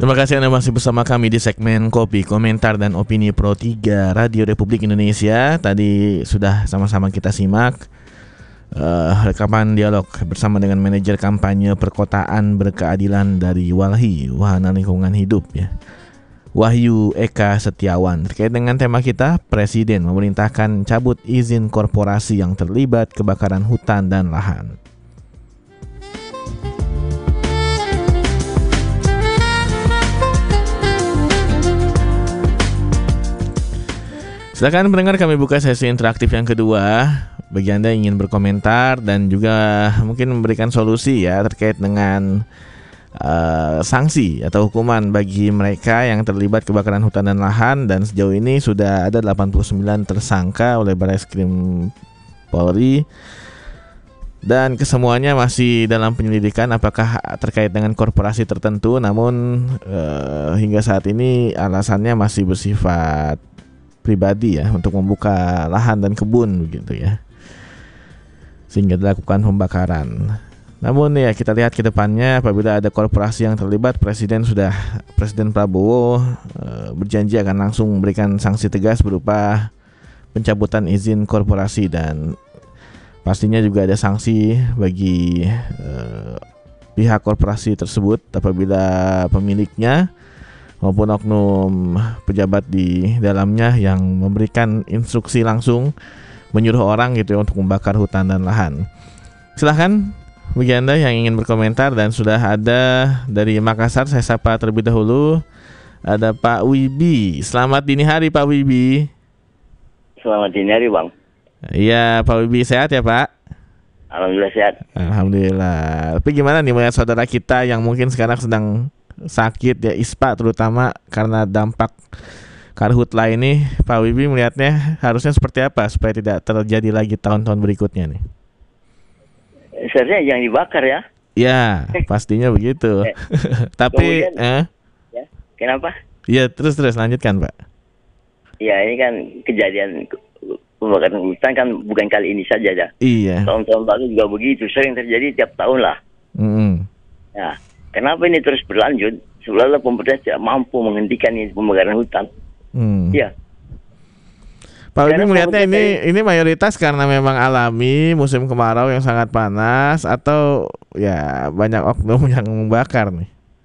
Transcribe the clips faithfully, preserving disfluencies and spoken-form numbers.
Terima kasih Anda masih bersama kami di segmen Kopi, Komentar dan Opini Pro tiga Radio Republik Indonesia. Tadi sudah sama-sama kita simak uh, rekaman dialog bersama dengan manajer kampanye perkotaan berkeadilan dari Walhi, Wahana Lingkungan Hidup ya, Wahyu Eka Setiawan, terkait dengan tema kita, Presiden memerintahkan cabut izin korporasi yang terlibat kebakaran hutan dan lahan. Silakan pendengar, kami buka sesi interaktif yang kedua. Bagi Anda yang ingin berkomentar dan juga mungkin memberikan solusi ya terkait dengan uh, sanksi atau hukuman bagi mereka yang terlibat kebakaran hutan dan lahan. Dan sejauh ini sudah ada delapan puluh sembilan tersangka oleh Barreskrim Polri. Dan kesemuanya masih dalam penyelidikan apakah terkait dengan korporasi tertentu. Namun uh, hingga saat ini alasannya masih bersifat pribadi ya, untuk membuka lahan dan kebun begitu ya, sehingga dilakukan pembakaran. Namun ya kita lihat ke depannya, apabila ada korporasi yang terlibat, Presiden sudah Presiden Prabowo e, berjanji akan langsung memberikan sanksi tegas berupa pencabutan izin korporasi, dan pastinya juga ada sanksi bagi e, pihak korporasi tersebut apabila pemiliknya maupun oknum pejabat di dalamnya yang memberikan instruksi langsung menyuruh orang gitu ya untuk membakar hutan dan lahan. Silahkan bagi Anda yang ingin berkomentar, dan sudah ada dari Makassar, saya sapa terlebih dahulu. Ada Pak Wibi. Selamat dini hari Pak Wibi. Selamat dini hari Bang. Iya Pak Wibi, sehat ya Pak? Alhamdulillah sehat. Alhamdulillah. Tapi gimana nih melihat saudara kita yang mungkin sekarang sedang sakit ya, I S P A terutama karena dampak karhutla ini, Pak Wibi melihatnya harusnya seperti apa supaya tidak terjadi lagi tahun-tahun berikutnya nih? Seharusnya yang dibakar ya. Ya, pastinya begitu. Eh, Tapi kemudian, eh ya, kenapa? ya terus terus lanjutkan Pak. Ya ini kan kejadian pembakaran hutan kan bukan kali ini saja ya. Iya. Tahun-tahun lalu juga begitu, sering terjadi tiap tahun lah. Mm-hmm. Ya, kenapa ini terus berlanjut? Sebenarnya pemerintah tidak mampu menghentikan ini pembakaran hutan. Hmm. Ya. Pak Wibi melihatnya ini dari... ini mayoritas karena memang alami musim kemarau yang sangat panas, atau ya banyak oknum yang membakar nih?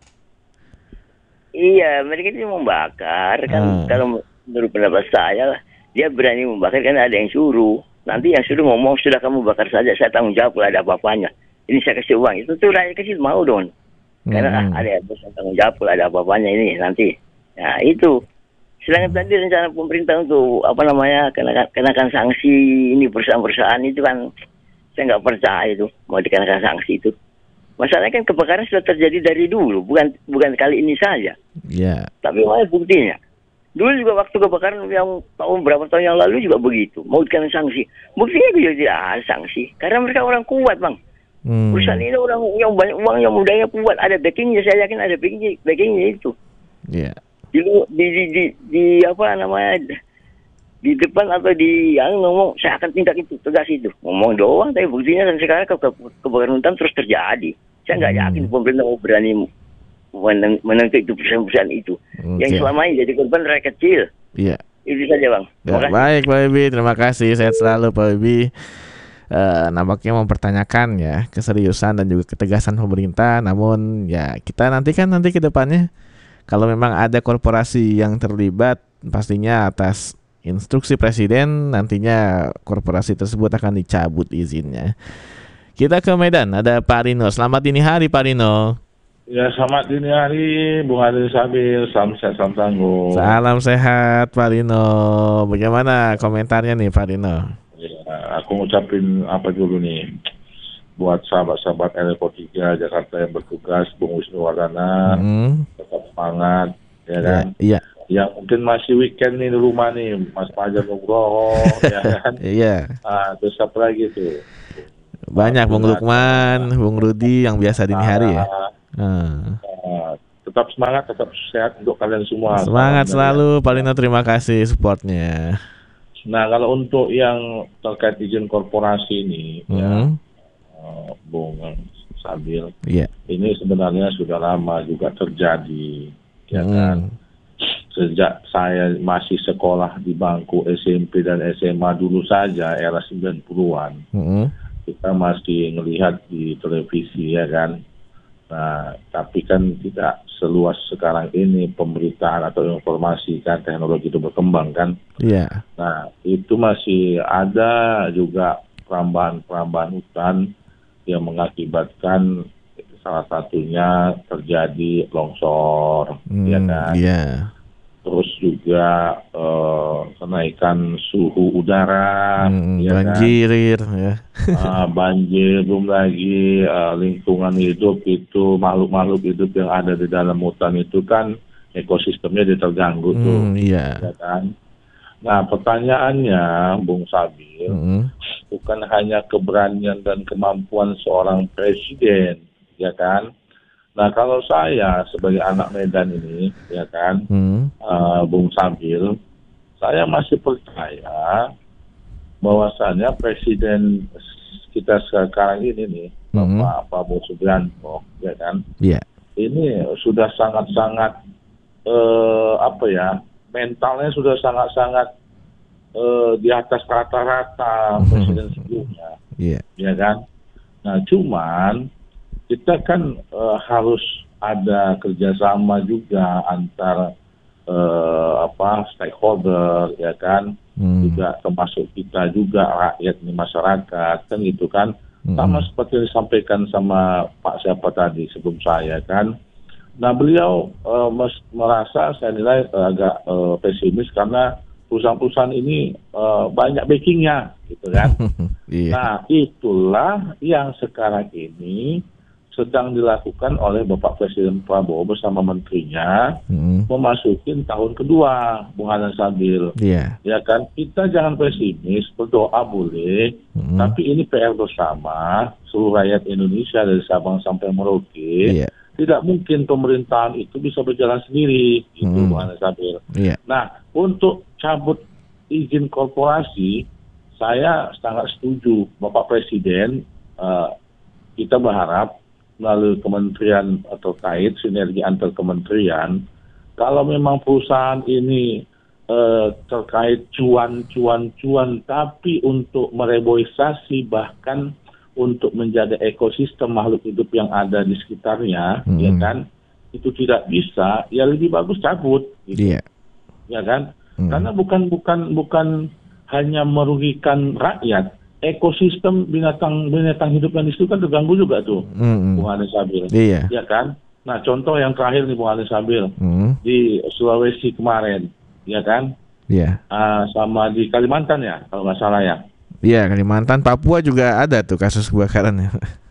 Iya, mereka itu membakar kan. Hmm. Kalau menurut pendapat saya lah, dia berani membakar karena ada yang suruh. Nanti yang suruh ngomong, sudah kamu bakar saja, saya tanggung jawab kalau ada apa-apanya. Ini saya kasih uang, itu tuh rakyat kecil mau dong. Karena hmm. ah, ada yang tanggung jawab kalau ada apa-apanya ini nanti. Nah itu. Sedangkan tadi rencana pemerintah untuk apa namanya kenakan, kenakan sanksi ini perusahaan-perusahaan itu kan saya nggak percaya itu mau dikenakan sanksi itu. Masalahnya kan kebakaran sudah terjadi dari dulu, bukan bukan kali ini saja. Iya. Yeah. Tapi mana buktinya? Dulu juga waktu kebakaran yang tahun berapa tahun yang lalu juga begitu, mau dikenakan sanksi. Buktinya juga tidak ada sanksi karena mereka orang kuat bang. Hmm. Perusahaan ini orang yang banyak uang, yang mudahnya kuat, ada backingnya, saya yakin ada backingnya, backingnya itu. Iya. Yeah. Di, di, di, di, di apa namanya di depan atau di yang ngomong saya akan tindak itu tegas itu ngomong doang, tapi buktinya dan sekarang ke, ke, kebakaran hutan terus terjadi. Saya nggak hmm. yakin pemerintah mau berani menentukan itu perusahaan-perusahaan itu okay. yang selama ini jadi korban rakyat kecil. Iya. Itu saja bang. Ya, baik Pak Wibi, terima kasih, sehat selalu Pak Wibi. Uh, nampaknya mempertanyakan ya keseriusan dan juga ketegasan pemerintah. Namun ya kita nantikan nanti ke depannya. Kalau memang ada korporasi yang terlibat, pastinya atas instruksi Presiden nantinya korporasi tersebut akan dicabut izinnya. Kita ke Medan, ada Pak Rino. Selamat dini hari Pak Rino. Ya, selamat dini hari Bung Adil Sabil. Salam sehat, salam tangguh. Salam sehat Pak Rino. Bagaimana komentarnya nih Pak Rino? Ya, aku ngucapin apa dulu nih buat sahabat-sahabat L P tiga Jakarta yang bertugas, Bung Wisnu Wardana, mm. tetap semangat, ya kan? Iya. Yeah. Yang mungkin masih weekend nih di rumah nih, Mas Fajar Nugroho, ya kan? Iya. Yeah. Ah, terus apa lagi tuh? Banyak Bung Lukman, Bung Rudi yang biasa dini hari ya. Hmm. Nah, tetap semangat, tetap sehat untuk kalian semua. Semangat selalu, Pak Lino, terima kasih supportnya. Nah, kalau untuk yang terkait izin korporasi ini, mm. ya. Bung Sabil, yeah. ini sebenarnya sudah lama juga terjadi, ya hmm. kan. Sejak saya masih sekolah di bangku S M P dan S M A dulu saja era sembilan puluhan, hmm. kita masih melihat di televisi ya kan. Nah, tapi kan tidak seluas sekarang ini pemberitaan atau informasi kan, teknologi itu berkembang kan. Iya. Yeah. Nah, itu masih ada juga perambahan-perambahan hutan yang mengakibatkan salah satunya terjadi longsor, hmm, ya kan. Iya. Yeah. Terus juga uh, kenaikan suhu udara, hmm, ya banjir, kan? ya. uh, banjir, belum lagi uh, lingkungan hidup itu, makhluk-makhluk hidup yang ada di dalam hutan itu kan ekosistemnya terganggu hmm, tuh, iya. ya kan. Nah, pertanyaannya, Bung Sabil, hmm. bukan hanya keberanian dan kemampuan seorang presiden, ya kan. Nah, kalau saya sebagai anak Medan ini, ya kan, hmm. uh, Bung Sabil, saya masih percaya bahwasannya presiden kita sekarang ini nih, hmm. Bapak Prabowo Subianto, ya kan, yeah. ini sudah sangat-sangat, uh, apa ya, mentalnya sudah sangat-sangat uh, di atas rata-rata hmm. presiden sebelumnya, yeah. ya kan. Nah, cuman kita kan uh, harus ada kerjasama juga antar uh, apa stakeholder, ya kan, hmm. juga termasuk kita juga rakyat di masyarakat kan gitu kan, hmm. sama seperti disampaikan sama Pak siapa tadi sebelum saya kan. Nah, beliau uh, mes- merasa saya nilai uh, agak uh, pesimis karena perusahaan-perusahaan ini uh, banyak backingnya gitu kan. yeah. Nah, itulah yang sekarang ini sedang dilakukan oleh Bapak Presiden Prabowo bersama menterinya, mm-hmm. memasuki tahun kedua, Bung Hanan Sabil. Yeah. Ya kan, kita jangan pesimis, berdoa boleh, mm-hmm. tapi ini P R bersama seluruh rakyat Indonesia dari Sabang sampai Merauke. Yeah. Tidak mungkin pemerintahan itu bisa berjalan sendiri, gitu, mm-hmm. Bung Hanan Sabil. Yeah. Nah, untuk cabut izin korporasi, saya sangat setuju, Bapak Presiden. Uh, kita berharap melalui kementerian terkait, sinergi antar kementerian, kalau memang perusahaan ini eh, terkait cuan-cuan-cuan, tapi untuk mereboisasi bahkan untuk menjaga ekosistem makhluk hidup yang ada di sekitarnya, hmm. ya kan, itu tidak bisa, ya lebih bagus cabut, gitu. Yeah. Ya kan, hmm. karena bukan bukan bukan hanya merugikan rakyat. Ekosistem binatang-binatang hidup yang di situ kan terganggu juga tuh, mm-hmm. Bung Hanan Sabil. Iya. Ya kan? Nah, contoh yang terakhir nih Bung Hanan Sabil, mm-hmm. di Sulawesi kemarin, ya kan? Iya. Uh, sama di Kalimantan ya, kalau nggak salah ya. Iya, Kalimantan, Papua juga ada tuh kasus kebakarannya.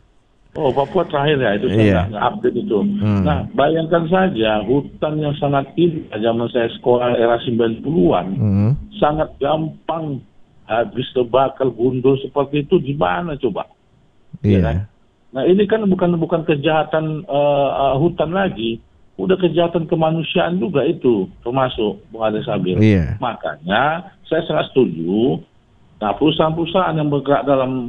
Oh, Papua terakhir ya, itu saya nggak update itu. Hmm. Nah, bayangkan saja hutan yang sangat indah zaman saya sekolah era sembilan puluhan, hmm. sangat gampang habis terbakar gundul seperti itu, di mana coba? Iya. Yeah. Ya kan? Nah, ini kan bukan bukan kejahatan uh, uh, hutan lagi, udah kejahatan kemanusiaan juga itu, termasuk Bung Hanan Sabil. Yeah. Makanya saya sangat setuju. Nah, perusahaan-perusahaan yang bergerak dalam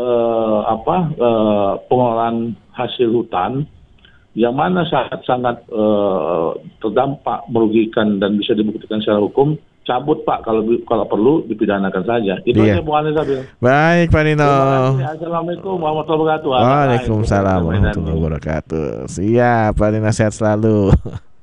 Uh, apa uh, pengelolaan hasil hutan yang mana sangat-sangat uh, terdampak, merugikan dan bisa dibuktikan secara hukum, cabut Pak, kalau kalau perlu dipidanakan saja. Itu iya. aja Bung Hanan Sabil. Baik Pak Nino. Assalamualaikum warahmatullahi wabarakatuh. Waalaikumsalam warahmatullahi wabarakatuh. Siap Pak Nino, sehat selalu.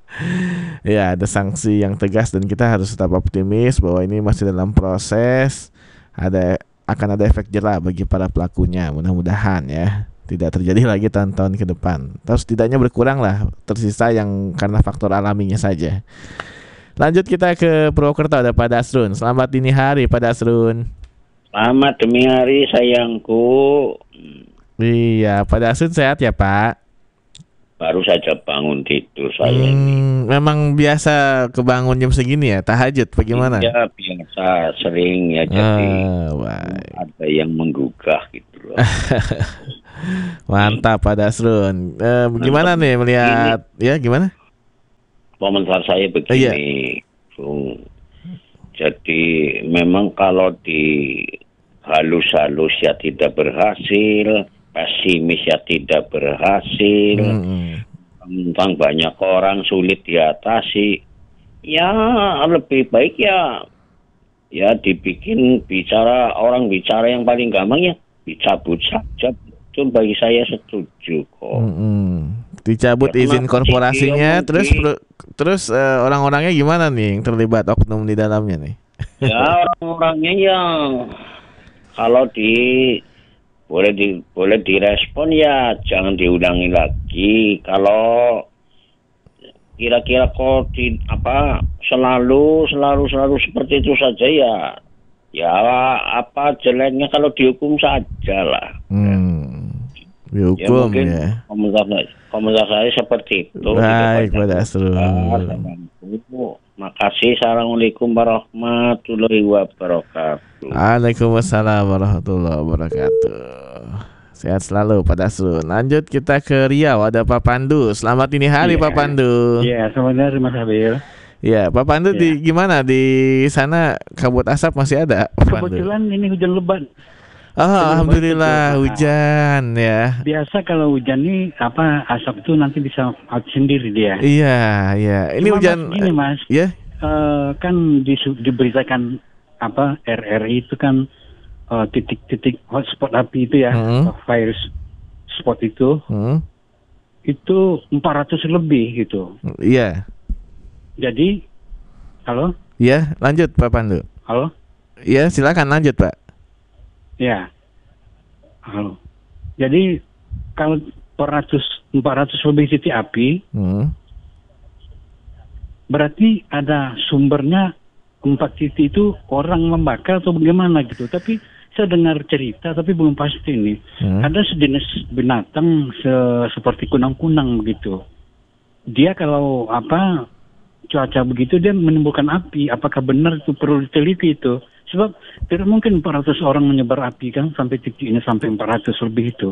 Ya, ada sanksi yang tegas dan kita harus tetap optimis bahwa ini masih dalam proses. Ada akan ada efek jera bagi para pelakunya, mudah-mudahan ya tidak terjadi lagi tahun-tahun ke depan. Terus setidaknya berkurang lah, tersisa yang karena faktor alaminya saja. Lanjut kita ke Purwokerto, ada Pak Dasrun. Selamat dini hari Pak Dasrun. Selamat dini hari sayangku. Iya, Pak Dasrun sehat ya Pak? Baru saja bangun tidur saya hmm, ini. Memang biasa kebangun jam segini ya, tahajud bagaimana? Ya biasa, sering ya, jadi oh, ada yang menggugah gitu loh. Mantap Pak Dasrun. Eh, gimana Mantap. nih melihat, ini, ya gimana? Komentar saya begini, eh, iya. Bung. Jadi memang kalau di halus-halus ya tidak berhasil, pesimis ya tidak berhasil, mm-hmm. Tentang banyak orang sulit diatasi. Ya lebih baik ya ya dibikin bicara orang bicara yang paling gampang ya dicabut saja. Betul, bagi saya setuju kok. Hmm, dicabut Ya, izin kenapa korporasinya, sih dia terus mungkin- per- terus eh, orang-orangnya gimana nih yang terlibat oknum di dalamnya nih? Ya orang-orangnya yang kalau di boleh di boleh direspon ya jangan diulangi lagi. Kalau kira-kira kok di apa selalu selalu selalu seperti itu saja ya ya apa jeleknya kalau dihukum saja lah. Hmm, Ya dihukum mungkin ya. komentar komentar saya seperti itu. Baik, Tidak Pak banyak Dasrul. komentar. Makasih. Assalamualaikum warahmatullahi wabarakatuh. Waalaikumsalam warahmatullahi wabarakatuh. Sehat selalu Pak Dasrul. Lanjut kita ke Riau, ada Pak Pandu. Selamat dini hari Iya. Pak Pandu. Iya, selamat hari Mas Habil. Ya, Pak Pandu Iya. di gimana di sana, kabut asap masih ada? Pak Pandu? Kebetulan ini hujan lebat. Oh, Hujan alhamdulillah lebat itu. hujan ya. Biasa kalau hujan nih apa asap itu nanti bisa out sendiri dia. Iya, iya. Ini Cuma hujan Mas, gini Mas, ya. eh, kan disu- diberitakan apa R R I itu kan eh, titik-titik hotspot api itu ya, Hmm. eh, fire spot itu Hmm, itu empat ratus lebih gitu. iya. Jadi, halo, Iya, lanjut Pak Pandu. halo, Iya, silakan lanjut, Pak. ya, halo. Jadi kalau empat ratus empat ratus lebih titik api, Hmm. berarti ada sumbernya empat titik itu orang membakar atau bagaimana gitu. Tapi saya dengar cerita tapi belum pasti nih. Hmm. Ada sejenis binatang se- seperti kunang-kunang begitu. Dia kalau apa cuaca begitu dia menimbulkan api. Apakah benar itu perlu diteliti itu? Sebab tidak mungkin empat ratus orang menyebar api kan sampai titiknya sampai empat ratus lebih itu.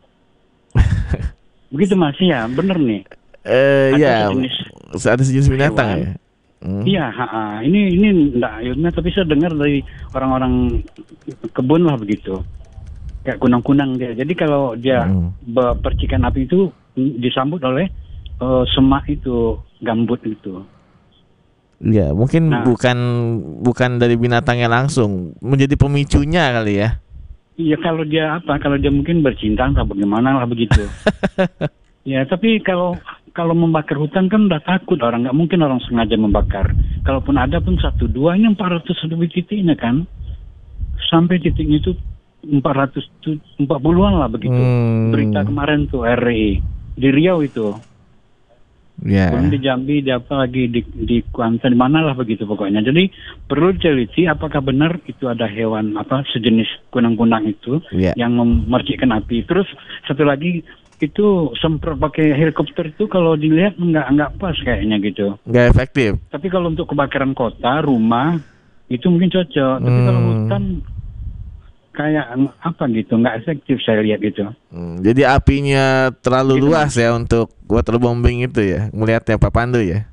Begitu Mas ya, benar nih. Eh, Ada ya, sejenis ada sejenis binatang hewan. ya. Hmm. Iya, ha, ha. ini ini enggak ilmiah tapi saya dengar dari orang-orang kebun lah begitu. Kayak kunang-kunang dia. Jadi kalau dia Hmm. be- percikan api itu disambut oleh eh, semak itu, gambut itu. Iya, mungkin Nah. bukan bukan dari binatangnya langsung, menjadi pemicunya kali ya. Iya kalau dia apa? Kalau dia mungkin bercinta atau bagaimana lah begitu. Ya tapi kalau kalau membakar hutan kan udah takut orang, nggak mungkin orang sengaja membakar. Kalaupun ada pun satu dua ini empat ratus lebih titiknya kan, sampai titiknya itu empat ratus empat puluhan lah begitu. Hmm. Berita kemarin tuh R R I di Riau itu, Ya. belum di Jambi, di apa lagi di di Kuantan, di mana lah begitu pokoknya. Jadi perlu diteliti apakah benar itu ada hewan apa sejenis kunang-kunang itu Ya. yang memercikkan api. Terus satu lagi itu semprot pakai helikopter itu kalau dilihat nggak nggak pas kayaknya gitu. Nggak efektif. Tapi kalau untuk kebakaran kota, rumah itu mungkin cocok. Tapi kalau Hmm. hutan kayak apa gitu nggak efektif saya lihat gitu. Hmm, jadi apinya terlalu Gitu, luas ya untuk waterbombing itu ya, melihatnya Pak Pandu ya.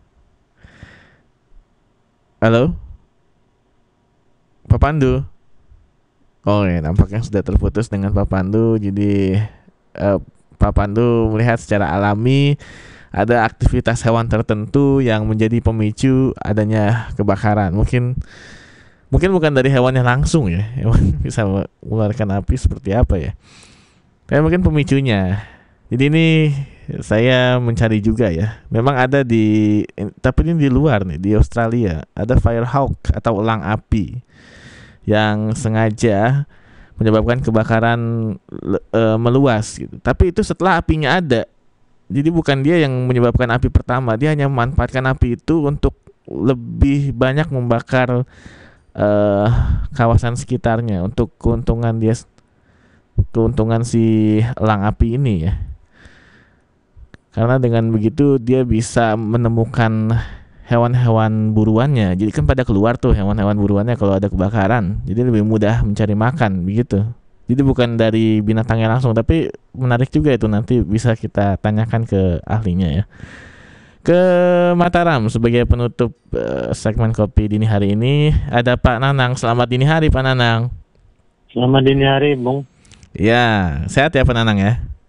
Halo, Pak Pandu. Oh ya, nampaknya sudah terputus dengan Pak Pandu. Jadi eh, Pak Pandu melihat secara alami ada aktivitas hewan tertentu yang menjadi pemicu adanya kebakaran. Mungkin mungkin bukan dari hewannya langsung ya, hewan bisa mengeluarkan api seperti apa ya. Tapi mungkin pemicunya. Jadi ini saya mencari juga ya. Memang ada di, tapi ini di luar nih, di Australia ada firehawk atau elang api yang sengaja menyebabkan kebakaran e, meluas gitu. Tapi itu setelah apinya ada. Jadi bukan dia yang menyebabkan api pertama, dia hanya memanfaatkan api itu untuk lebih banyak membakar e, kawasan sekitarnya untuk keuntungan dia, keuntungan si elang api ini ya. Karena dengan begitu dia bisa menemukan hewan-hewan buruannya. Jadi kan pada keluar tuh hewan-hewan buruannya kalau ada kebakaran. Jadi lebih mudah mencari makan begitu. Jadi bukan dari binatangnya langsung, tapi menarik juga itu, nanti bisa kita tanyakan ke ahlinya ya. Ke Mataram sebagai penutup uh, segmen Kopi Dini hari ini ada Pak Nanang. Selamat dini hari Pak Nanang. Selamat dini hari, Bung. Ya, sehat ya Pak Nanang ya.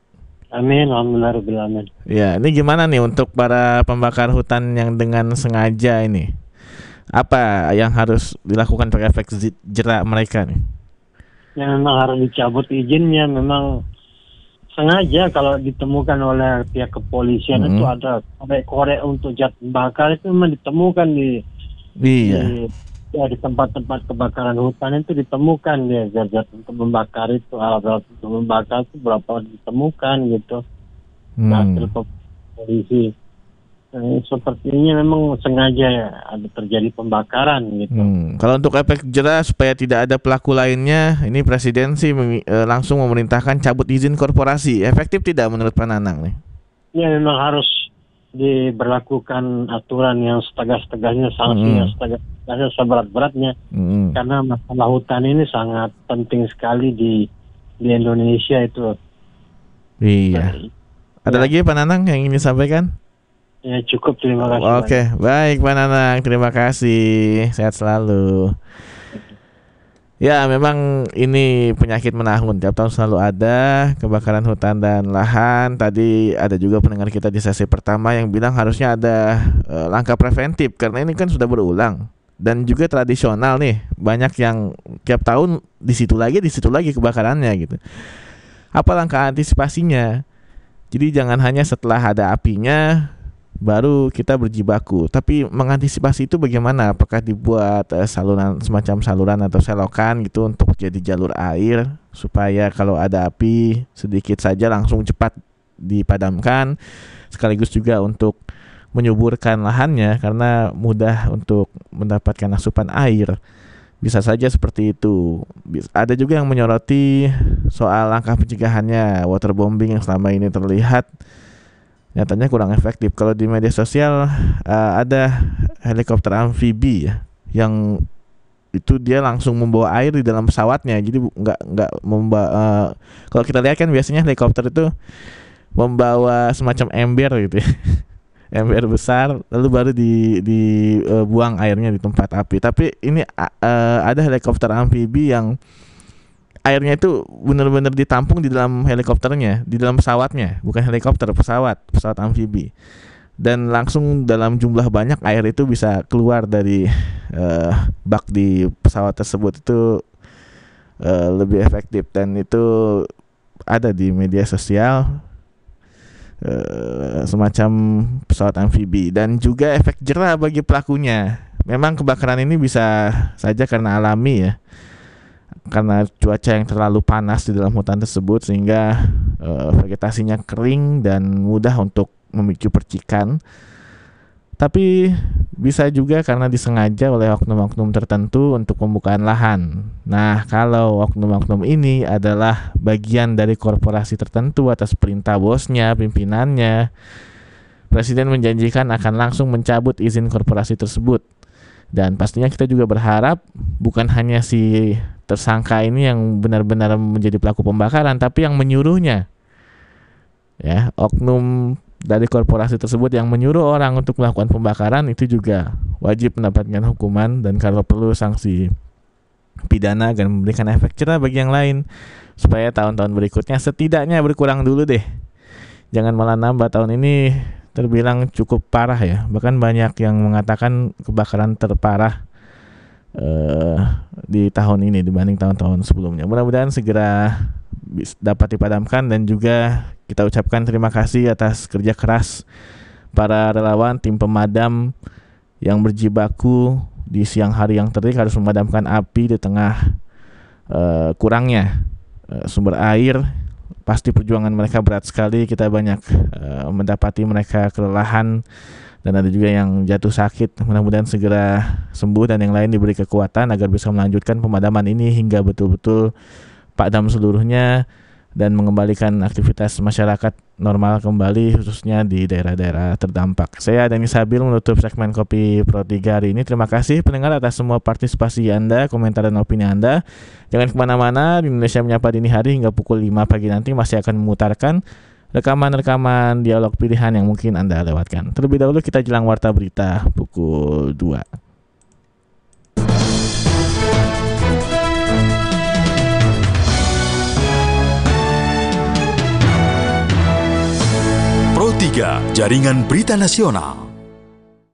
Amin, alhamdulillah. Ya, ini gimana nih untuk para pembakar hutan yang dengan sengaja ini? Apa yang harus dilakukan untuk efek jera mereka nih? Yang memang harus dicabut izinnya, memang sengaja kalau ditemukan oleh pihak kepolisian hmm. itu ada korek-korek untuk zat bakar itu memang ditemukan di iya. di, ya, di tempat-tempat kebakaran hutan itu ditemukan ya zat-zat untuk membakar itu, alat-alat untuk membakar itu berapa ditemukan gitu. Hmm. Hasil polisi. Nah, sepertinya memang sengaja ya ada terjadi pembakaran gitu. Hmm. Kalau untuk efek jera supaya tidak ada pelaku lainnya, ini presiden sih e, langsung memerintahkan cabut izin korporasi. Efektif tidak menurut Pak Nanang nih? Ya memang harus diberlakukan aturan yang setegas-tegasnya, sanksi hmm. yang setegas-tegasnya, seberat-beratnya. Hmm. Karena masalah hutan ini sangat penting sekali di di Indonesia itu. Iya. Nah, ada ya. lagi Pak Nanang yang ingin disampaikan? Ya cukup, terima kasih. Oke, okay. Baik Pak Nanang, terima kasih, sehat selalu. Ya memang ini penyakit menahun, tiap tahun selalu ada kebakaran hutan dan lahan. Tadi ada juga pendengar kita di sesi pertama yang bilang harusnya ada uh, langkah preventif, karena ini kan sudah berulang. Dan juga tradisional nih, banyak yang tiap tahun di situ lagi, di situ lagi kebakarannya gitu. Apa langkah antisipasinya? Jadi jangan hanya setelah ada apinya baru kita berjibaku, tapi mengantisipasi itu bagaimana? Apakah dibuat uh, saluran, semacam saluran atau selokan gitu untuk jadi jalur air supaya kalau ada api sedikit saja langsung cepat dipadamkan, sekaligus juga untuk menyuburkan lahannya karena mudah untuk mendapatkan asupan air. Bisa saja seperti itu. Ada juga yang menyoroti soal langkah pencegahannya, waterbombing yang selama ini terlihat nyatanya kurang efektif. Kalau di media sosial uh, ada helikopter amfibi ya, yang itu dia langsung membawa air di dalam pesawatnya. Jadi nggak nggak membawa. Uh, kalau kita lihat kan biasanya helikopter itu membawa semacam ember gitu, ya. Ember besar, lalu baru di dibuang uh, airnya di tempat api. Tapi ini uh, ada helikopter amfibi yang airnya itu benar-benar ditampung di dalam helikopternya, di dalam pesawatnya, bukan helikopter, pesawat, pesawat amfibi. Dan langsung dalam jumlah banyak air itu bisa keluar dari uh, bak di pesawat tersebut, itu uh, lebih efektif dan itu ada di media sosial uh, semacam pesawat amfibi. Dan juga efek jera bagi pelakunya. Memang kebakaran ini bisa saja karena alami ya, karena cuaca yang terlalu panas di dalam hutan tersebut sehingga uh, vegetasinya kering dan mudah untuk memicu percikan. Tapi bisa juga karena disengaja oleh oknum-oknum tertentu untuk pembukaan lahan. Nah, kalau oknum-oknum ini adalah bagian dari korporasi tertentu atas perintah bosnya, pimpinannya, Presiden menjanjikan akan langsung mencabut izin korporasi tersebut. Dan pastinya kita juga berharap bukan hanya si tersangka ini yang benar-benar menjadi pelaku pembakaran, tapi yang menyuruhnya. Ya, oknum dari korporasi tersebut yang menyuruh orang untuk melakukan pembakaran itu juga wajib mendapatkan hukuman dan kalau perlu sanksi pidana agar memberikan efek jera bagi yang lain supaya tahun-tahun berikutnya setidaknya berkurang dulu deh. Jangan malah nambah. Tahun ini terbilang cukup parah ya, bahkan banyak yang mengatakan kebakaran terparah uh, di tahun ini dibanding tahun-tahun sebelumnya. Mudah-mudahan segera dapat dipadamkan dan juga kita ucapkan terima kasih atas kerja keras para relawan tim pemadam yang berjibaku di siang hari yang terik harus memadamkan api di tengah uh, kurangnya uh, sumber air. Pasti perjuangan mereka berat sekali. Kita banyak uh, mendapati mereka kelelahan dan ada juga yang jatuh sakit. Mudah-mudahan segera sembuh dan yang lain diberi kekuatan agar bisa melanjutkan pemadaman ini hingga betul-betul padam seluruhnya dan mengembalikan aktivitas masyarakat normal kembali, khususnya di daerah-daerah terdampak. Saya Dani Sabil menutup segmen Kopi Pro tiga hari ini. Terima kasih pendengar atas semua partisipasi Anda, komentar dan opini Anda. Jangan kemana-mana, di Indonesia Menyapa Dini Hari hingga pukul lima pagi nanti masih akan memutarkan rekaman-rekaman dialog pilihan yang mungkin Anda lewatkan. Terlebih dahulu kita jelang warta berita pukul dua. tiga Jaringan Berita Nasional.